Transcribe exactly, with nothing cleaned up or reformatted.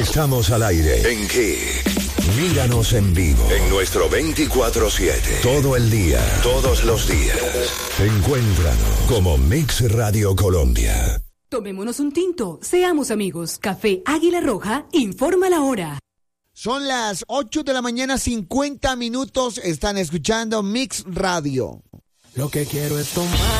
Estamos al aire. ¿En qué? Míranos en vivo en nuestro veinticuatro siete. Todo el día, todos los días. Encuéntranos como Mix Radio Colombia. Tomémonos un tinto, seamos amigos. Café Águila Roja informa la hora. Son las ocho de la mañana, cincuenta minutos. Están escuchando Mix Radio. Lo que quiero es tomar.